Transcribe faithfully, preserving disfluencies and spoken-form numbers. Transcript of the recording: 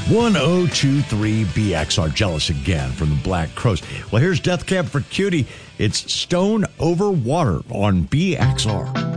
one oh two three B X R, Jealous Again from the Black Crowes. Well, here's Death Cab for Cutie. It's Stone Over Water on B X R.